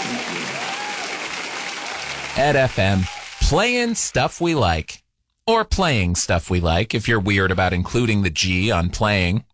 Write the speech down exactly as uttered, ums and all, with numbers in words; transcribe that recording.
Ed F M, playing stuff we like. Or playing stuff we like, if you're weird about including the G on playing.